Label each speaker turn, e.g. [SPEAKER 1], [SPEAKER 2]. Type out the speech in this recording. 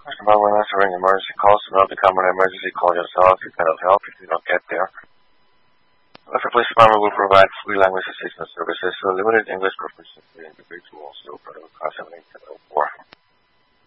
[SPEAKER 1] About when answering emergency calls, do not become an emergency call yourself. You cannot help if you don't get there. The police department will provide free language assistance services to limited English proficiency individuals. So, Protocol 7804.